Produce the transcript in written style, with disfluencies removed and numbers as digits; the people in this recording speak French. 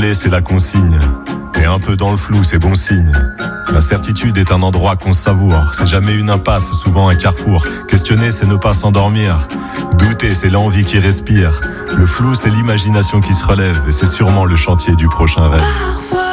clé, c'est la consigne. T'es un peu dans le flou, c'est bon signe. L'incertitude est un endroit qu'on savoure. C'est jamais une impasse, souvent un carrefour. Questionner, c'est ne pas s'endormir. Douter, c'est l'envie qui respire. Le flou, c'est l'imagination qui se relève. Et c'est sûrement le chantier du prochain rêve.